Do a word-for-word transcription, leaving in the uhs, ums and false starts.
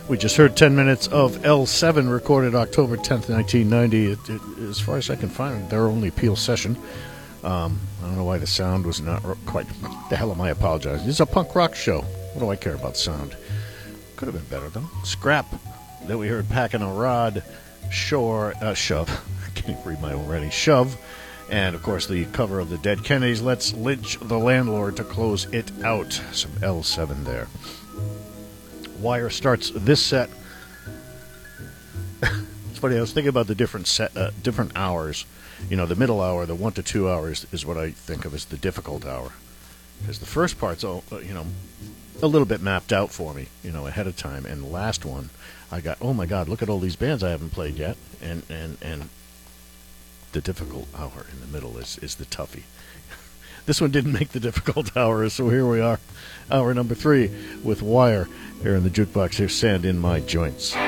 We just heard ten minutes of L seven, recorded October tenth, nineteen ninety. It, it, as far as I can find, their only Peel session. Um, I don't know why the sound was not quite... The hell am I apologizing? This is a punk rock show. What do I care about sound? Could have been better, though. Scrap, that we heard Packing a Rod, Shore, uh, Shove. I can't even read my own writing. Shove. And, of course, the cover of the Dead Kennedys, Let's Lynch the Landlord, to close it out. Some L seven there. Wire starts this set. It's funny, I was thinking about the different set, uh, different hours. You know, the middle hour, the one to two hours, is what I think of as the difficult hour. Because the first part's, all, uh, you know, a little bit mapped out for me, you know, ahead of time. And the last one, I got, oh my God, look at all these bands I haven't played yet. And and, and the difficult hour in the middle is, is the toughie. This one didn't make the difficult hour, so here we are. Hour number three with Wire here in the jukebox. Here's Sand in My Joints.